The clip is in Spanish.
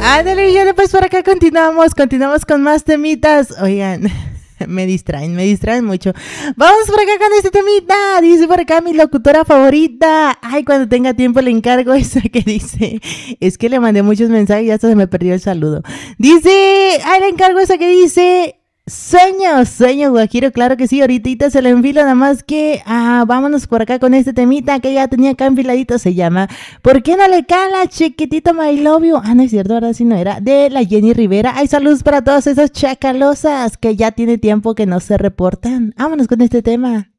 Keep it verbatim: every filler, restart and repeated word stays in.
Ándale, ya después por acá continuamos, continuamos con más temitas. Oigan, me distraen, me distraen mucho. Vamos por acá con este temita. Dice por acá mi locutora favorita. Ay, cuando tenga tiempo le encargo esa que dice. Es que le mandé muchos mensajes y hasta se me perdió el saludo. Dice, ay, le encargo esa que dice... Sueño, sueño, guajiro, claro que sí, ahorita se lo enfilo, nada más que ah, vámonos por acá con este temita que ya tenía acá enfiladito, se llama ¿Por qué no le cala, chiquitito my love you? Ah, no es cierto, ahora sí no era, de la Jenny Rivera. Hay saludos para todas esas chacalosas que ya tiene tiempo que no se reportan. Vámonos con este tema.